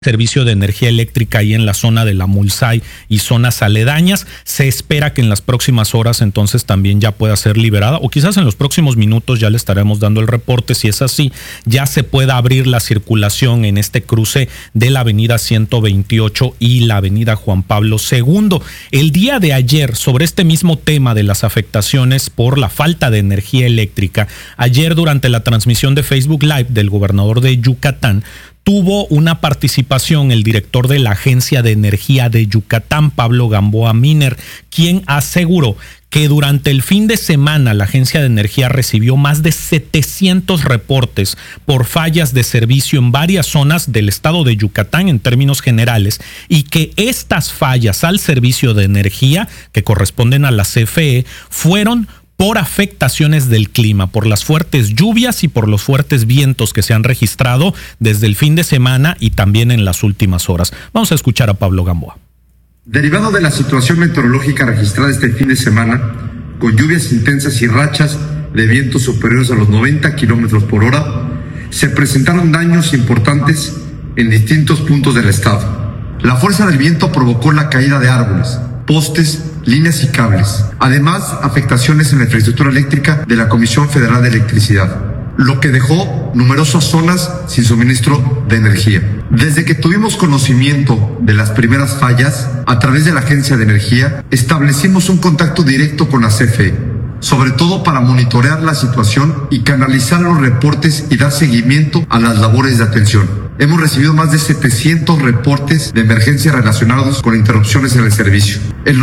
servicio de energía eléctrica ahí en la zona de la Mulsay y zonas aledañas. Se espera que en las próximas horas entonces también ya pueda ser liberada, o quizás en los próximos minutos ya le estaremos dando el reporte. Si es así, ya se pueda abrir la circulación en este cruce de la avenida 128 y la avenida Juan Pablo II. El día de ayer, sobre este mismo tema de las afectaciones por la falta de energía eléctrica, ayer durante la transmisión de Facebook Live del gobernador de Yucatán, tuvo una participación el director de la Agencia de Energía de Yucatán, Pablo Gamboa Miner, quien aseguró que durante el fin de semana la Agencia de Energía recibió más de 700 reportes por fallas de servicio en varias zonas del estado de Yucatán en términos generales, y que estas fallas al servicio de energía, que corresponden a la CFE, fueron por afectaciones del clima, por las fuertes lluvias y por los fuertes vientos que se han registrado desde el fin de semana y también en las últimas horas. Vamos a escuchar a Pablo Gamboa. Derivado de la situación meteorológica registrada este fin de semana, con lluvias intensas y rachas de vientos superiores a los 90 kilómetros por hora, se presentaron daños importantes en distintos puntos del estado. La fuerza del viento provocó la caída de árboles, postes, líneas y cables. Además, afectaciones en la infraestructura eléctrica de la Comisión Federal de Electricidad, lo que dejó numerosas zonas sin suministro de energía. Desde que tuvimos conocimiento de las primeras fallas, a través de la Agencia de Energía, establecimos un contacto directo con la CFE, sobre todo para monitorear la situación y canalizar los reportes y dar seguimiento a las labores de atención. Hemos recibido más de 700 reportes de emergencia relacionados con interrupciones en el servicio. El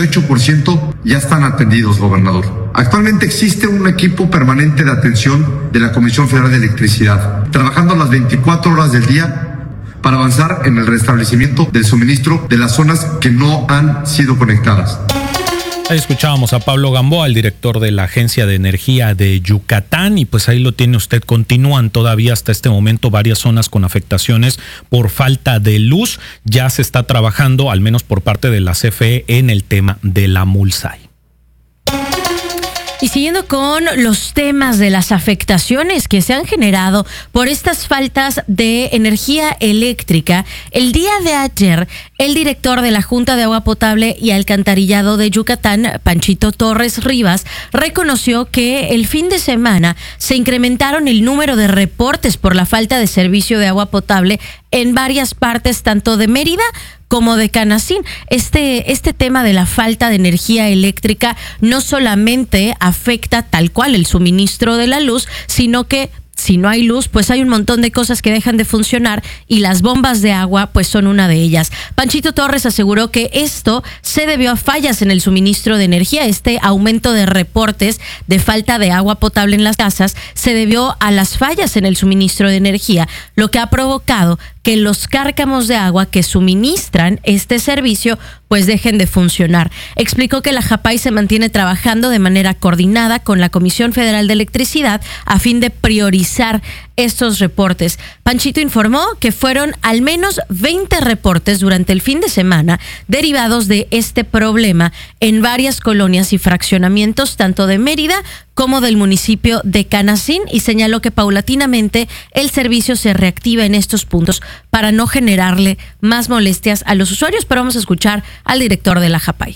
98% ya están atendidos, gobernador. Actualmente existe un equipo permanente de atención de la Comisión Federal de Electricidad, trabajando las 24 horas del día para avanzar en el restablecimiento del suministro de las zonas que no han sido conectadas. Ahí escuchábamos a Pablo Gamboa, el director de la Agencia de Energía de Yucatán, y pues ahí lo tiene usted. Continúan todavía hasta este momento varias zonas con afectaciones por falta de luz. Ya se está trabajando, al menos por parte de la CFE, en el tema de la Mulsay. Y siguiendo con los temas de las afectaciones que se han generado por estas faltas de energía eléctrica, el día de ayer, el director de la Junta de Agua Potable y Alcantarillado de Yucatán, Panchito Torres Rivas, reconoció que el fin de semana se incrementaron el número de reportes por la falta de servicio de agua potable en varias partes, tanto de Mérida como de Canacín. Este tema de la falta de energía eléctrica no solamente afecta tal cual el suministro de la luz, sino que si no hay luz, pues hay un montón de cosas que dejan de funcionar, y las bombas de agua pues son una de ellas. Panchito Torres aseguró que esto se debió a fallas en el suministro de energía. Este aumento de reportes de falta de agua potable en las casas se debió a las fallas en el suministro de energía, lo que ha provocado que los cárcamos de agua que suministran este servicio pues dejen de funcionar. Explicó que la JAPAI se mantiene trabajando de manera coordinada con la Comisión Federal de Electricidad a fin de priorizar estos reportes. Panchito informó que fueron al menos 20 reportes durante el fin de semana derivados de este problema en varias colonias y fraccionamientos, tanto de Mérida como del municipio de Canacín, y señaló que paulatinamente el servicio se reactiva en estos puntos para no generarle más molestias a los usuarios. Pero vamos a escuchar al director de la JAPAI.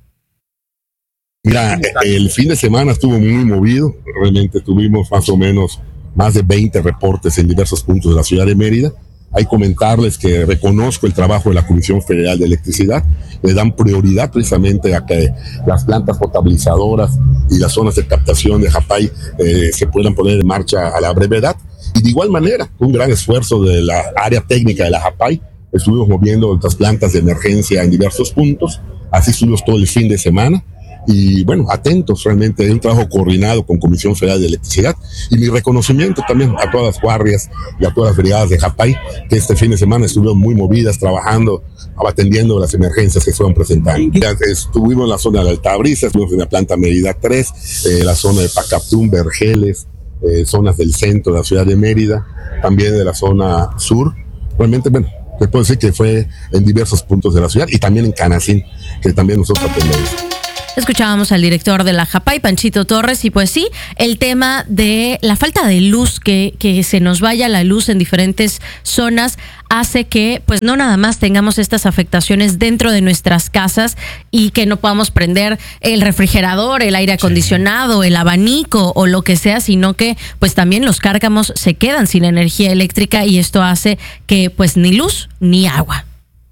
Mira, el fin de semana estuvo muy movido. Realmente tuvimos más o menos más de 20 reportes en diversos puntos de la ciudad de Mérida. Hay comentarles que reconozco el trabajo de la Comisión Federal de Electricidad. Le dan prioridad precisamente a que las plantas potabilizadoras y las zonas de captación de JAPAI se puedan poner en marcha a la brevedad. Y de igual manera, un gran esfuerzo de la área técnica de la JAPAI. Estuvimos moviendo otras plantas de emergencia en diversos puntos. Así estuvimos todo el fin de semana. Y bueno, atentos realmente, hay un trabajo coordinado con Comisión Federal de Electricidad, y mi reconocimiento también a todas las guardias y a todas las brigadas de JAPAI, que este fin de semana estuvieron muy movidas, trabajando, atendiendo las emergencias que se fueron presentando. Ya estuvimos en la zona de Altabrisa, estuvimos en la planta Mérida 3, la zona de Pacaptún, Vergeles, zonas del centro de la ciudad de Mérida, también de la zona sur. Realmente, bueno, te puedo decir que fue en diversos puntos de la ciudad, y también en Canacín, que también nosotros atendemos. Escuchábamos al director de la JAPAI, Panchito Torres, y pues sí, el tema de la falta de luz, que se nos vaya la luz en diferentes zonas, hace que pues no nada más tengamos estas afectaciones dentro de nuestras casas y que no podamos prender el refrigerador, el aire acondicionado, el abanico o lo que sea, sino que pues también los cárcamos se quedan sin energía eléctrica y esto hace que pues ni luz ni agua.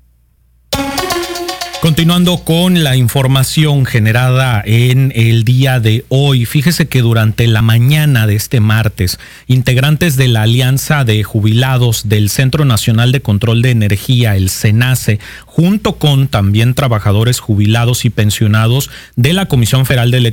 Continuando con la información generada en el día de hoy, fíjese que durante la mañana de este martes, integrantes de la Alianza de Jubilados del Centro Nacional de Control de Energía, el CENACE, junto con también trabajadores jubilados y pensionados de la Comisión Federal de